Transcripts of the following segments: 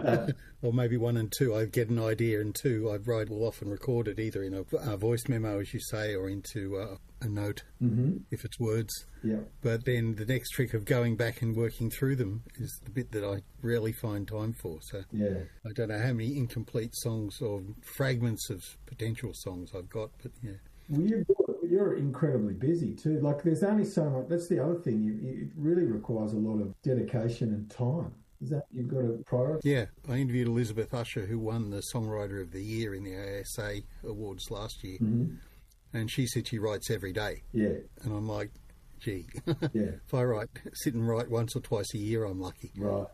Or maybe 1 and 2, I'd get an idea, and 2, I'd write, will often record it either in a voice memo, as you say, or into a note, if it's words. Yeah. But then the next trick of going back and working through them is the bit that I rarely find time for. So Yeah. I don't know how many incomplete songs or fragments of potential songs I've got, but yeah. Well, you're incredibly busy too. Like, there's only so much. That's the other thing. It really requires a lot of dedication and time. Is that you've got to prioritize? Yeah, I interviewed Elizabeth Usher, who won the Songwriter of the Year in the ASA Awards last year, and she said she writes every day. Yeah. And I'm like, gee, Yeah. if I sit and write once or twice a year, I'm lucky. Right.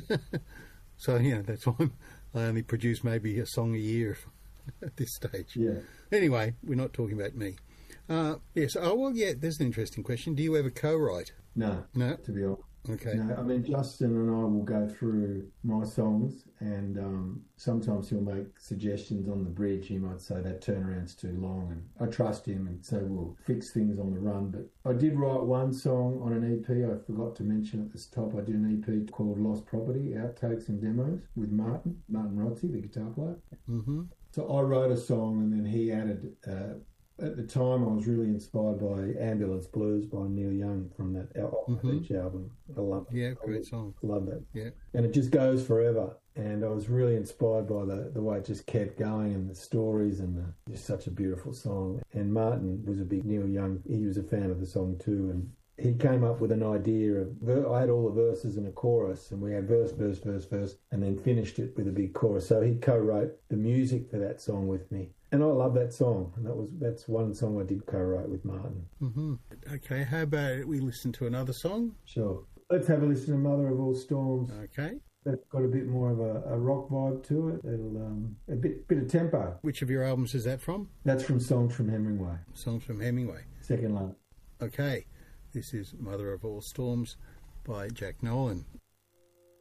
So, that's why I only produce maybe a song a year at this stage. Yeah. Anyway, we're not talking about me. Yes. Oh, well, yeah, there's an interesting question. Do you ever co-write? No. No? To be honest. Okay. No, I mean, Justin and I will go through my songs, and sometimes he'll make suggestions on the bridge. He might say that turnaround's too long, and I trust him, and so we'll fix things on the run. But I did write one song on an EP. I forgot to mention at the top. I did an EP called Lost Property, Outtakes and Demos, with Martin Rozzi, the guitar player. Mm-hmm. So I wrote a song, and then he added. At the time, I was really inspired by Ambulance Blues by Neil Young from that Beach album. I love it. Yeah, great song. Love that. Yeah. And it just goes forever. And I was really inspired by the way it just kept going, and the stories, and just such a beautiful song. And Martin was a big Neil Young, he was a fan of the song too. And he came up with an idea of, I had all the verses and a chorus, and we had verse, and then finished it with a big chorus. So he co-wrote the music for that song with me. And I love that song. And that's one song I did co-write with Martin. Mm-hmm. Okay, how about we listen to another song? Sure. Let's have a listen to Mother of All Storms. Okay. That's got a bit more of a rock vibe to it. It'll a bit of tempo. Which of your albums is that from? That's from Songs from Hemingway. Songs from Hemingway. Second Love. Okay. This is Mother of All Storms by Jack Nolan.